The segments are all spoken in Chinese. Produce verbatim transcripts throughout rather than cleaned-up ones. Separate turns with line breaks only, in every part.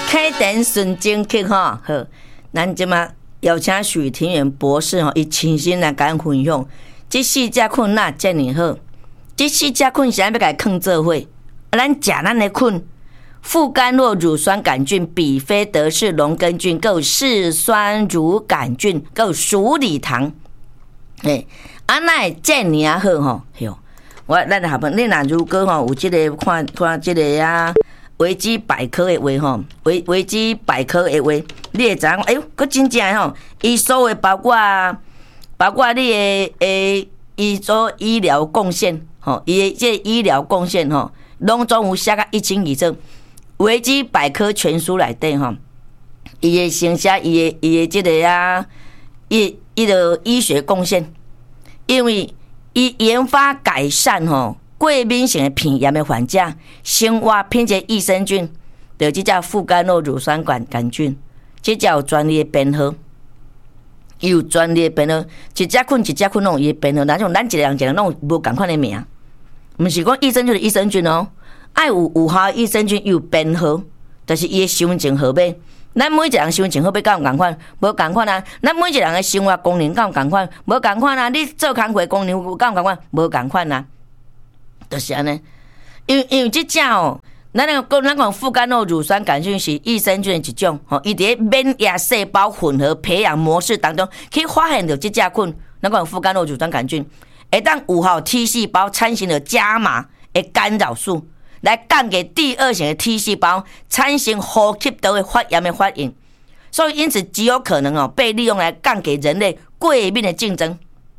开店顺正客哈，好，咱即马邀请许庭元博士吼，伊亲身来甲咱分享，这四只菌哪遮尔好？这四只菌是安要甲伊放做伙？咱食咱的菌，副甘酪乳酸杆菌、比菲德氏龙根菌、还有嗜酸乳杆菌、还有鼠李糖，诶，安那会遮尔好吼？哟，我咱下晡，你若如果吼有即个看看即个啊。维基百科的话吼，维维基百科的话，你会知影讲，哎呦，佫真正吼，伊所有包括包括你的诶，伊做医疗贡献吼，伊的这医疗贡献吼，拢总有写到一清二楚。维基百科全书内底吼，伊的先写伊的伊的这个啊，伊伊的医学贡献，因为伊研发改善吼。过敏性的鼻炎的患者，生活品质益生菌，就这只副甘酪乳酸杆杆菌，这只有专利的编号，有专利的编号，一只菌一只菌拢有伊的编号，咱像咱一个人一个人拢无共款的名，毋是讲益生菌的益生菌哦，爱有有效益生菌有编号，就是伊的身份证号码。咱每一个人身份证号码敢有共款？无共款啊！咱每一个人的生活功能敢有共款？无共款啊！你做工课功能有敢有共款？无共款啊！就是安尼，因为因为这只哦，咱那个咱讲副甘酪乳酸杆菌是益生菌的一种，吼，伊伫免疫细胞混合培养模式当中，去发现到这只菌，咱讲副甘酪乳酸杆菌，会当有效 T 细胞产生了伽马的干扰素，来降低第二型的 T 细胞产生呼吸道的发炎的反应，所以因此极有可能哦被利用来降低人类过敏的竞争。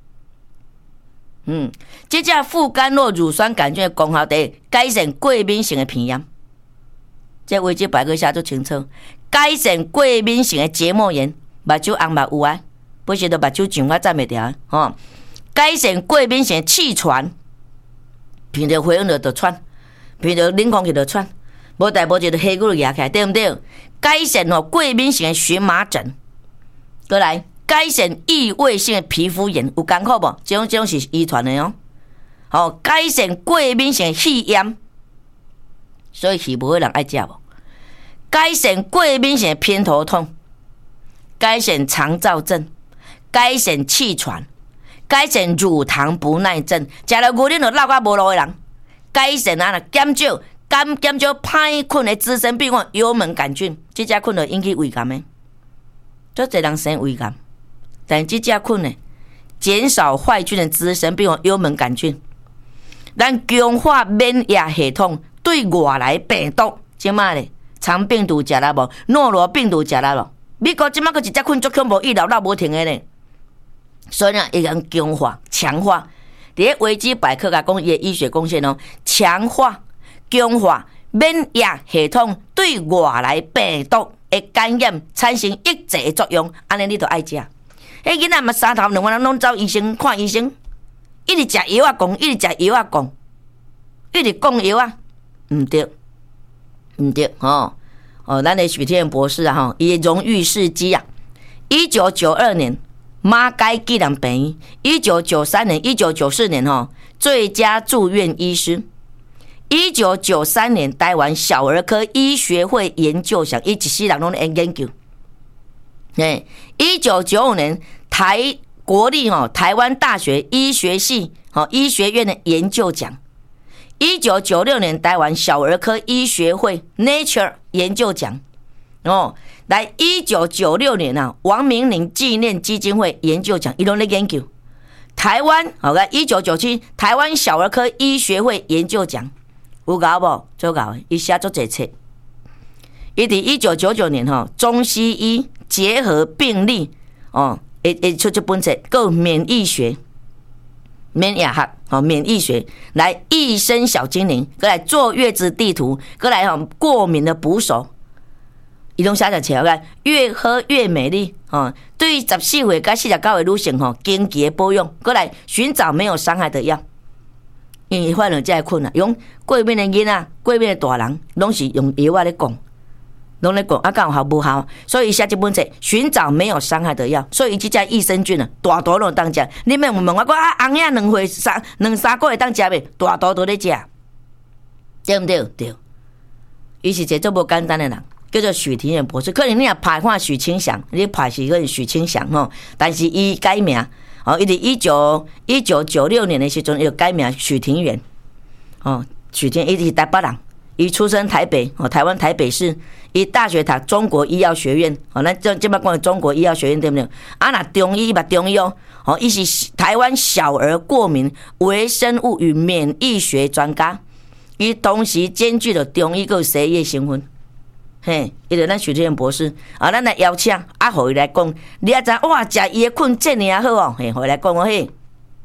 嗯，这只副甘酪乳酸杆菌的功效第一，改善过敏性的鼻炎。这维基百科写足清楚，改善过敏性的结膜炎，目睭红目有啊，不是都目睭肿啊站袂掉吼。改善过敏性的气喘，鼻着回温就喘，鼻着冷空气就喘，无代无志就黑骨就压起来，对不对？改善哦过敏性的荨麻疹，过来。改善异位性的皮肤炎有艰苦无？这种这种是遗传的哦。好、哦，改善过敏性的肺炎，所以是无个人爱食无。改善过敏性的偏头痛，改善肠燥症，改善气喘，改善乳糖不耐症，食了牛奶就落甲无路的人，改善啊减少减减少歹困的滋生病患幽门杆菌，这只菌就引起胃癌的，做侪人生胃癌。但这只菌呢，减少坏菌的滋生，比如幽门杆菌，咱强化免疫系统对外来病毒，即马咧肠病毒食啦无，诺罗病毒食啦无，美国即马个一只菌足恐怖，一闹闹无停的咧，所以呢，伊讲强化、强化，伫咧维基百科甲讲伊的医学贡献哦，强化、强化免疫系统对外来病毒的感染产生抑制的作用，安尼你就爱食。迄囡仔嘛三头两碗人拢走医生看医生，一直食药啊讲，一直食药啊讲，一直讲药啊，毋对，毋对吼哦，咱的许天博士啊吼，伊的荣誉事迹啊，一九九二年马偕纪念病院，一九九三年、一九九四年吼最佳住院医师，一九九三年台湾小儿科医学会研究奖，伊一世人拢咧研究。哎，一九九五年台国立哈台湾大学医学系哈医学院的研究奖，一九九六年台湾小儿科医学会 Nature 研究奖，哦，来一九九六年啊王明玲纪念基金会研究奖，伊拢咧研究。台湾好个一九九七台湾小儿科医学会研究奖，有搞无？做搞的，伊写足侪册。伊伫一九九九年哈中西医结合病例哦，会会出这本册，够免疫学、免疫学、哦免疫学，来益生小精灵，过来坐月子地图，过来哈过敏的捕手，伊拢写在册个，越喝越美丽哦。对于十四岁到四十九岁女性吼，经期的保养，过来寻找没有伤害的药，因为患了这个困难，用过敏的囡仔、过敏的大人，拢是用药啊咧讲。拢咧讲啊，敢有效无效？所以写这本册寻找没有伤害的药。所以这只益生菌啊，大多拢当食。你免问我讲啊，红仔两岁三两三个月当食袂？大多都咧食，对不对？对。伊是一个足无简单的人， 叫做许廷彦博士。可能你也拍看许清祥，你拍是个许清祥吼，但是伊改名哦，伊伫一九一九九六年的时阵，伊改名许廷元哦，许廷伊是台北人。伊出生台北，哦，台湾台北市。伊大学读中国医药学院，哦，咱这这摆讲的中国医药学院对不对？啊，那中医，伊捌中医哦，哦，伊是台湾小儿过敏微生物与免疫学专家，伊同时兼具了中医跟西医的成分。嘿，伊就咱许天博士，啊，咱来邀请，啊，互伊来讲，你也知哇，食伊的困这尔好哦，嘿，互伊来讲哦嘿。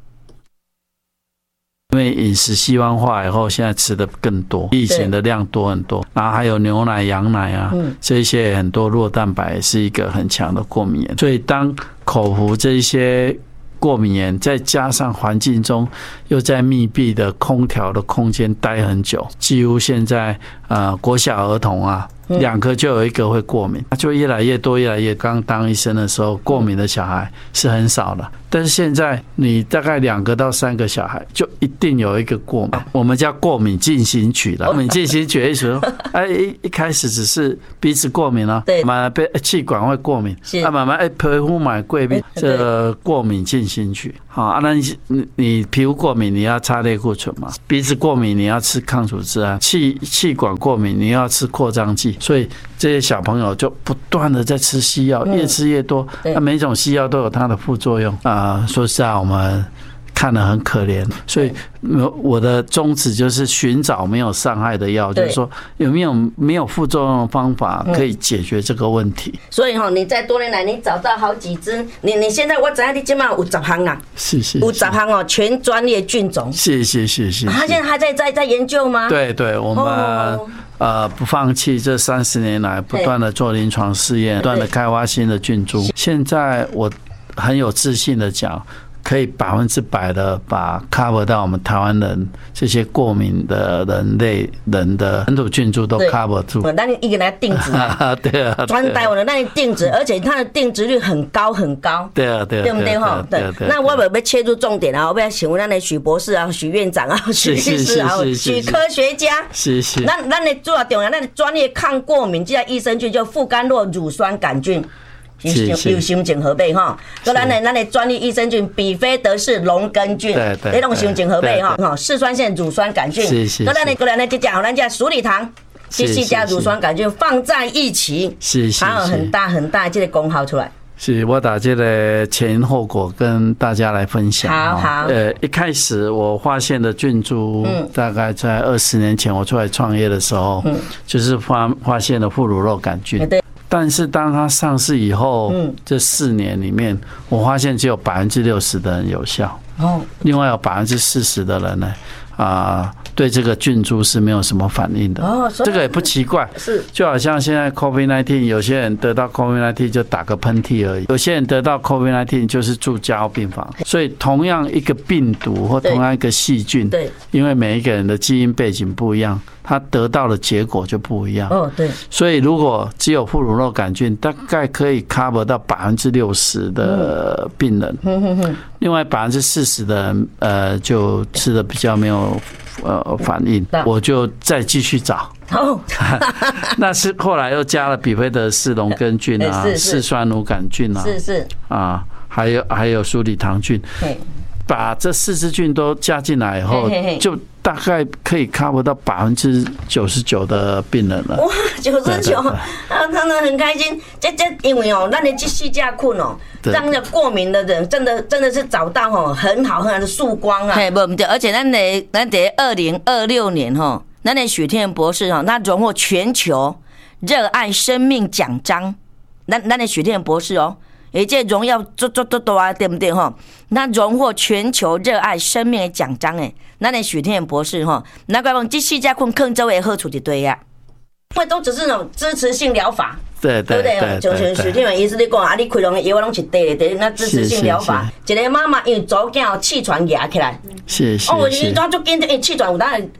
因为饮食西方化以后，现在吃的更多，比以前的量多很多。然后还有牛奶、羊奶啊，嗯、这些很多酪蛋白是一个很强的过敏源。所以当口服这一些过敏源，再加上环境中又在密闭的空调的空间待很久，几乎现在呃国小儿童啊。两个就有一个会过敏，就越来越多，越来越。刚当医生的时候，过敏的小孩是很少的，但是现在你大概两个到三个小孩，就一定有一个过敏。我们叫过敏进行曲了。过敏进行曲意思说，哎，一开始只是鼻子过敏了，慢慢被气管会过敏，啊，慢慢哎皮肤买过敏，这个过敏进行曲。好啊，那你你皮肤过敏，你要擦类固醇嘛；鼻子过敏，你要吃抗组织胺；气气管过敏，你要吃扩张剂。所以这些小朋友就不断的在吃西药，越吃越多。那每种西药都有它的副作用啊。说实在，我们看得很可怜。所以我的宗旨就是寻找没有伤害的药，就是说有没有没有副作用的方法可以解决这个问题。
所以哈，你在多年来你找到好几支，你你现在我知道你起码有十项啦，
是是，
有十项哦，全专业菌种。
是是是是。
他现在还在在在研究吗？
对对，我们。哦呃，不放弃，这三十年来不断的做临床试验，不断的开发新的菌株。现在我很有自信的讲，可以百分之百的把 cover 到我们台湾人这些过敏的人类人的本土菌株都 cover 住。
那你一个来定植啊，对啊，专台湾的那你定植，而且它的定植率很高很高。
对啊，对啊，
对不对哈？对。那我要要切入重点啊，我要请问咱的许博士啊、许院长啊、许律师啊、许科学家。
是是。
那咱的主要重要，咱的专业抗过敏这益生菌叫富甘酪乳酸杆菌。有心情合并哈，搁咱的咱的专利益生菌比菲德氏龙根菌，这种心情合并哈，哈，四川线乳酸杆菌，搁咱的搁咱的这讲，咱讲鼠李糖，这四家乳酸杆菌放在一起，
是是，
它有很大很大这个功效出来。
是我把这个前因后果跟大家来分享。
好好。
呃，一开始我发现的菌株，大概在二十年前我出来创业的时候，嗯，就是发发现了副乳酪杆菌。对。但是当它上市以后，嗯，这四年里面，我发现只有百分之六十的人有效，哦，另外有百分之四十的人呢，啊、呃，对这个菌株是没有什么反应的。哦，这个也不奇怪，是就好像现在 COVID 十九， 有些人得到 COVID 十九 就打个喷嚏而已，有些人得到 COVID 十九 就是住加护病房。所以同样一个病毒或同样一个细菌，对，因为每一个人的基因背景不一样。他得到的结果就不一样哦，对，所以如果只有副乳酪杆菌，大概可以 cover 到百分之六十的病人，嗯、另外百分之四十的人，呃，就吃的比较没有呃反应，我就再继续找。哦，那是后来又加了比菲德氏龙根菌啊，四酸乳杆菌啊，是是啊，还有还有鼠李糖菌。把这四支菌都加进来以后，就大概可以 cover 到百分之九十九的病人了。哇，九十九，啊，真的很开心。这这因为哦，咱的这四架菌哦，让那过敏的人真的真的是找到哦很好很好的曙光啊。嘿，不对，而且咱的咱的二零二六年哈，咱的许天博士哈，他荣获全球热爱生命奖章。咱咱的许天博士哦。而且荣耀做做做多啊，对不对哈？那荣获全球热爱生命的奖章诶，那你许天元博士哈，难怪讲这四家菌坑周围好处一堆呀，因为都只是那种支持性疗法，对对不对？就像许天元医师你讲啊，你开两个药拢是对的，那支持性疗法，一个妈妈因为早囝气喘压起来，是是是，哦，你他就跟着气喘有当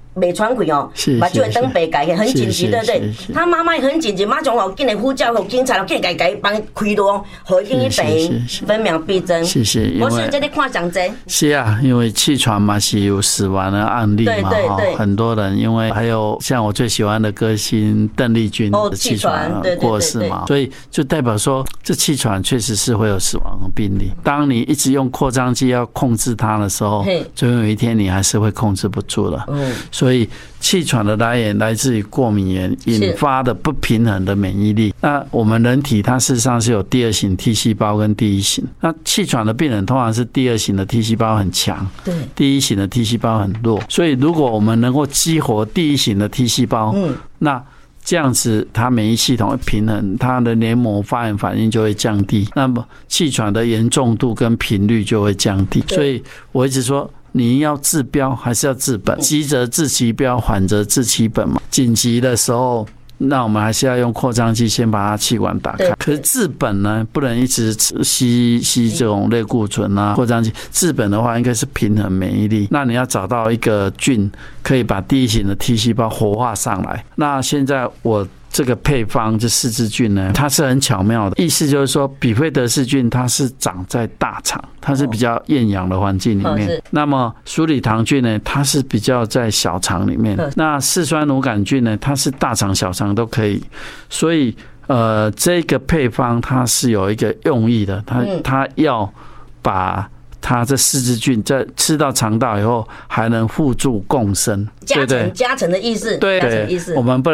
没喘气哦，把就会登北改，很紧急，对不对？他妈妈也很紧急，马上哦，紧来呼叫，警察，紧来改帮开路，好紧去病，分秒必争。
谢谢。
我是这里看上济。
是啊，因为气喘嘛是有死亡的案例嘛，
对对对，
很多人因为还有像我最喜欢的歌星邓丽君的气喘过世嘛，所以就代表说这气喘确实是会有死亡的病例。当你一直用扩张剂要控制它的时候，总有一天你还是会控制不住了。所以气喘的来源来自于过敏原引发的不平衡的免疫力。那我们人体它事实上是有第二型 T 细胞跟第一型。那气喘的病人通常是第二型的 T 细胞很强，对，第一型的 T 细胞很弱。所以如果我们能够激活第一型的 T 细胞，嗯，那这样子，它免疫系统会平衡，它的黏膜发炎反应就会降低，那么气喘的严重度跟频率就会降低。所以我一直说，你要治标还是要治本？急则治其标，缓则治其本嘛。紧急的时候，那我们还是要用扩张剂先把它气管打开。可是治本呢，不能一直吸吸这种类固醇啊、扩张剂。治本的话，应该是平衡免疫力。那你要找到一个菌，可以把第一型的 T 细胞活化上来。那现在我这个配方这四支菌呢，它是很巧妙的，意思就是说，比菲德氏菌它是长在大肠，它是比较厌氧的环境里面。哦、那么鼠李糖菌呢，它是比较在小肠里面。那四酸乳杆菌呢，它是大肠、小肠都可以。所以，呃，这个配方它是有一个用意的，它它要把它这四支菌在吃到肠道以后，还能互助共生，
加成加成的意思，
对对，我们不能